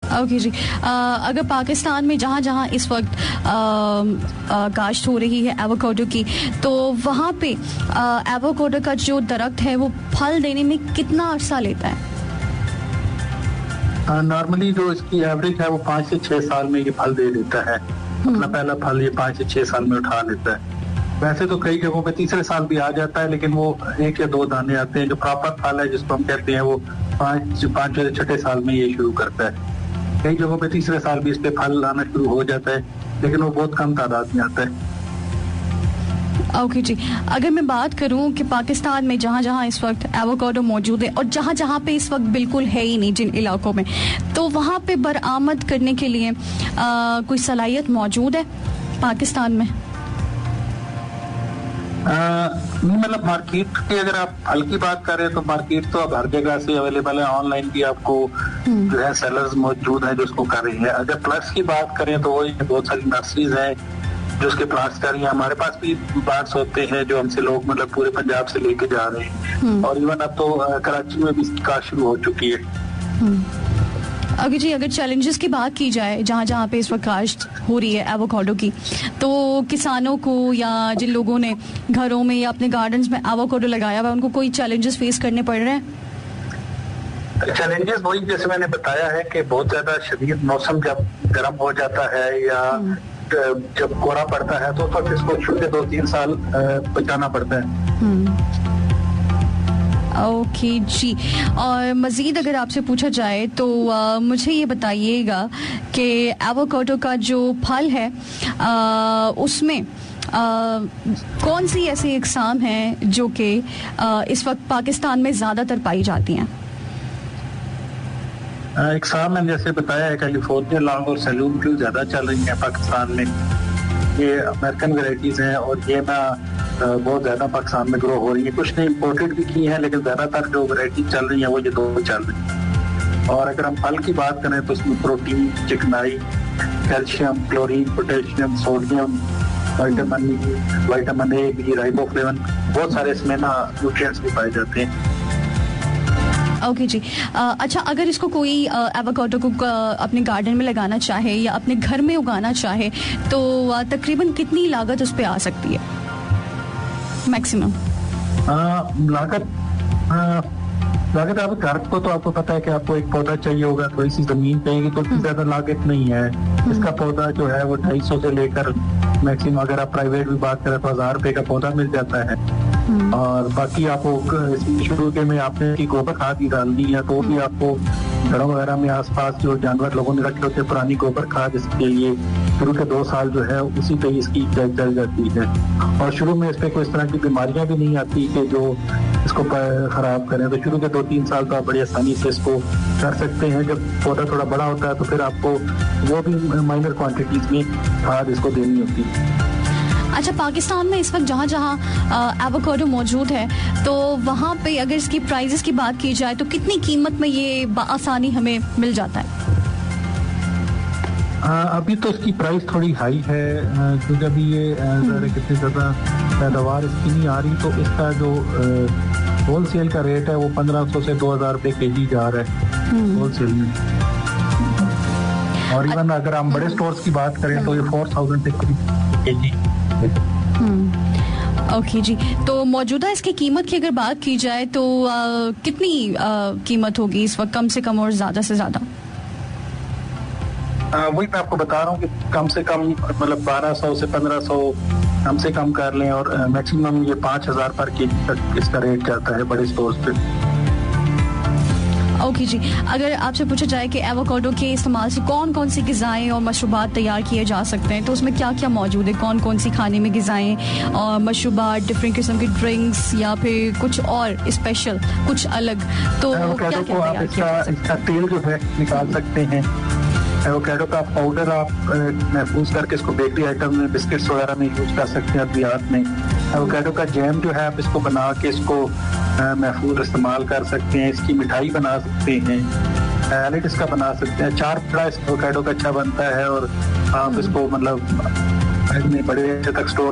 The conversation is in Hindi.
ओके जी। अगर पाकिस्तान में जहाँ जहाँ इस वक्त काश्त हो रही है एवोकाडो की, तो वहाँ पे एवोकाडो का जो दरख्त है वो फल देने में कितना अरसा लेता है? नॉर्मली जो इसकी एवरेज है वो 5 से 6 साल में ये फल दे देता है। अपना पहला फल ये 5 से 6 साल में उठा लेता है। वैसे तो कई जगहों पे तीसरे साल भी आ जाता है, लेकिन वो 1 या 2 दाने आते हैं। जो प्रॉपर फल है जिसको हम कहते हैं वो 5 या 6 साल में ये शुरू करता है। कई जगहों पे तीसरे साल भी इस पे फल आना शुरू हो जाता है, लेकिन वो बहुत कम तादाद में आता है। ओके जी। अगर मैं बात करूं कि पाकिस्तान में जहाँ जहाँ इस वक्त एवोकाडो मौजूद है और जहाँ जहाँ पे इस वक्त बिल्कुल है ही नहीं जिन इलाकों में, तो वहाँ पे बरामद करने के लिए कोई सलाहियत मौजूद है पाकिस्तान में? नहीं, मतलब मार्केट की अगर आप फल की बात करें तो मार्केट तो अब हर जगह से अवेलेबल है। ऑनलाइन भी आपको जो है सेलर्स मौजूद हैं जो उसको कर रही है। अगर प्लांट्स की बात करें तो वही बहुत सारी नर्सरीज हैं जो उसके प्लांट्स कर रही हैं। हमारे पास भी प्लांट्स होते हैं जो हमसे लोग मतलब पूरे पंजाब से लेके जा रहे हैं, और इवन अब तो कराची में भी इसकी काश्त शुरू हो चुकी है। अगर जी अगर चैलेंजेस की बात की जाए जहाँ जहाँ पे इस वक्त काश्त हो रही है एवोकाडो की, तो किसानों को या जिन लोगों ने घरों में या अपने गार्डन्स में एवोकाडो लगाया हुआ है उनको कोई चैलेंजेस फेस करने पड़ रहे हैं? चैलेंजेस वही जैसे मैंने बताया है कि बहुत ज्यादा शदीद मौसम जब गर्म हो जाता है या जब कोहरा पड़ता है तो इसको शुरू के 2-3 साल बचाना पड़ता है। ओके जी। और मज़ीद अगर आपसे पूछा जाए तो मुझे ये बताइएगा कि एवोकाडो का जो फल है उसमें कौन सी ऐसी इकसाम हैं जो कि इस वक्त पाकिस्तान में ज़्यादातर पाई जाती हैं? इकसाम मैंने जैसे बताया है कैलिफोर्निया लॉन्ग और सैलून की ज़्यादा चल रही है पाकिस्तान में। ये अमेरिकन वैरायटीज़ हैं और ये ना बहुत ज्यादा पाकिस्तान में ग्रो हो रही है। कुछ ने इम्पोर्टेड भी की है, लेकिन ज्यादातर जो वैरायटी चल रही है वो ये 2 चल रही है। और अगर हम फल की बात करें तो इसमें प्रोटीन, चिकनाई, calcium, chlorine, potassium, sodium, vitamin A, B, riboflavin, बहुत सारे इसमें ना न्यूट्रिएंट्स भी पाए जाते हैं। ओके जी। अच्छा, अगर इसको कोई एवोकाडो को अपने गार्डन में लगाना चाहे या अपने घर में उगाना चाहे तो तकरीबन कितनी लागत उस पे आ सकती है मैक्सिमम? लागत आप घर को तो आपको पता है कि आपको एक पौधा चाहिए होगा, थोड़ी सी जमीन चाहिए, तो इतनी ज्यादा लागत नहीं है। इसका पौधा जो है वो 250 से लेकर मैक्सिमम अगर आप प्राइवेट भी बात करें तो 1000 रुपए का पौधा मिल जाता है। और बाकी आपको शुरू के में आपने की गोबर खाद ही डालनी है, तो भी आपको घरों वगैरह में आसपास जो जानवर लोगों ने रखे होते हैं पुरानी गोबर खाद, इसके लिए शुरू के 2 साल जो है उसी पे इसकी चल जाती है। और शुरू में इस पे कोई इस तरह की बीमारियां भी नहीं आती कि जो इसको खराब करें। तो शुरू के 2-3 साल तो आप बड़ी आसानी से इसको कर सकते हैं। जब पौधा थोड़ा बड़ा होता है तो फिर आपको वो भी माइनर क्वांटिटीज में खाद इसको देनी होती है। अच्छा, पाकिस्तान में इस वक्त जहाँ जहाँ एवोकाडो मौजूद है तो वहाँ पे अगर इसकी प्राइजेस की बात की जाए तो कितनी कीमत में ये आसानी हमें मिल जाता है? अभी तो इसकी प्राइस थोड़ी हाई है क्योंकि अभी ये कितनी ज़्यादा पैदावार इसकी नहीं आ रही, तो इसका जो होल सेल का रेट है वो 1500 से 2000 रुपये केजी जा रहा है होल सेल में। और इवन अगर हम बड़े स्टोर्स की बात करें तो ये 4000 केजी। ओके जी। तो मौजूदा इसकी कीमत की अगर बात की जाए तो कितनी कीमत होगी इस वक्त, कम से कम और ज्यादा से ज्यादा? वही मैं आपको बता रहा हूँ कि कम से कम मतलब 1200 से 1500 कम से कम कर लें, और मैक्सिमम ये 5000 पर केजी तक इसका रेट जाता है बड़े स्टोर्स पे। ओके जी। अगर आपसे पूछा जाए कि एवोकाडो के इस्तेमाल से कौन कौन सी ग़िज़ाएं और मशरूबात तैयार किए जा सकते हैं, तो उसमें क्या क्या मौजूद है? कौन कौन सी खाने में ग़िज़ाएं और मशरूबात, डिफरेंट किस्म के ड्रिंक्स या फिर कुछ और स्पेशल, कुछ अलग, तो क्या क्या तैयार किया? इसका तेल जो है निकाल सकते हैं। एवोकाडो का पाउडर आप महफूज करके इसको बेकरी आइटम में, बिस्किट्स वगैरह में यूज कर सकते हैं अद्वियात में। एवोकाडो का जैम जो है आप इसको बना के इसको महफूज इस्तेमाल कर सकते हैं। इसकी मिठाई बना सकते हैं, सैलेड इसका बना सकते हैं। 4 बड़ा एवोकाडो का अच्छा बनता है और आप इसको मतलब बड़े तक स्टोर